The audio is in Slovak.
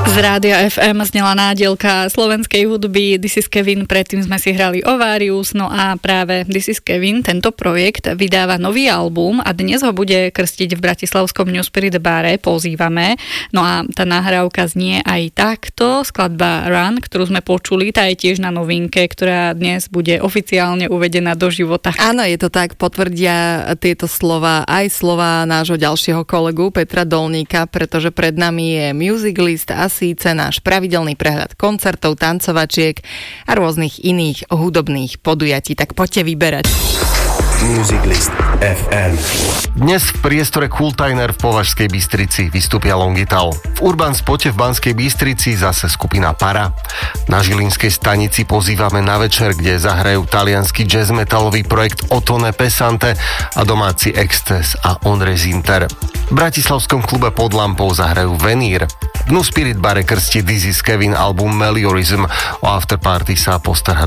Z Rádia FM znela nádielka slovenskej hudby This is Kevin, predtým sme si hrali Ovarius, no a práve This is Kevin, tento projekt vydáva nový album a dnes ho bude krstiť v bratislavskom New Spirit bare, pozývame. No a tá nahrávka znie aj takto, skladba Run, ktorú sme počuli, tá je tiež na novinke, ktorá dnes bude oficiálne uvedená do života. Áno, je to tak, potvrdia tieto slova aj slova nášho ďalšieho kolegu Petra Dolníka, pretože pred nami je Music List a síce náš pravidelný prehľad koncertov, tancovačiek a rôznych iných hudobných podujatí. Tak poďte vyberať. Music List FM. Dnes v priestore Kultajner v Považskej Bystrici vystúpia Longital. V Urban Spote v Banskej Bystrici zase skupina Para. Na Žilinskej stanici pozývame na večer, kde zahrajú taliansky jazz metalový projekt Ottone Pesante a domáci Excess a Ondrej Zinter. V bratislavskom klube Pod lampou zahrajú Venír. V New Spirit bare krstí This is Kevin album Meliorism. O afterparty sa postará